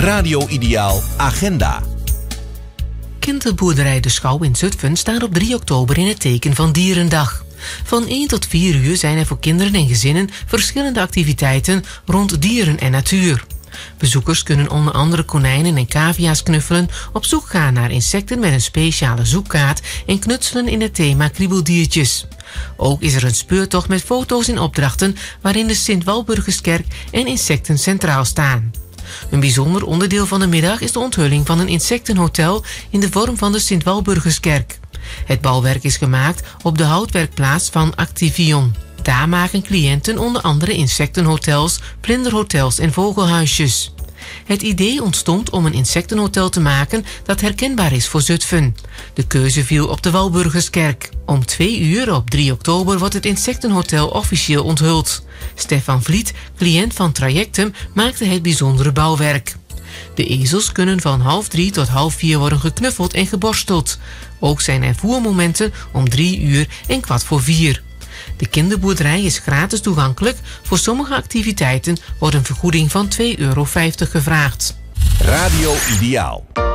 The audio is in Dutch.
Radio Ideaal Agenda. Kinderboerderij De Schouw in Zutphen staat op 3 oktober in het teken van Dierendag. Van 1 tot 4 uur zijn er voor kinderen en gezinnen verschillende activiteiten rond dieren en natuur. Bezoekers kunnen onder andere konijnen en cavia's knuffelen, op zoek gaan naar insecten met een speciale zoekkaart en knutselen in het thema kriebeldiertjes. Ook is er een speurtocht met foto's en opdrachten waarin de Sint-Walburgiskerk en insecten centraal staan. Een bijzonder onderdeel van de middag is de onthulling van een insectenhotel in de vorm van de Sint-Walburgiskerk. Het bouwwerk is gemaakt op de houtwerkplaats van Activion. Daar maken cliënten onder andere insectenhotels, vlinderhotels en vogelhuisjes. Het idee ontstond om een insectenhotel te maken dat herkenbaar is voor Zutphen. De keuze viel op de Walburgiskerk. Om 2 uur op 3 oktober wordt het insectenhotel officieel onthuld. Stefan Vliet, cliënt van Trajectum, maakte het bijzondere bouwwerk. De ezels kunnen van 2:30 tot 3:30 worden geknuffeld en geborsteld. Ook zijn er voermomenten om 3 uur en 3:15. De kinderboerderij is gratis toegankelijk. Voor sommige activiteiten wordt een vergoeding van €2,50 gevraagd. Radio Ideaal.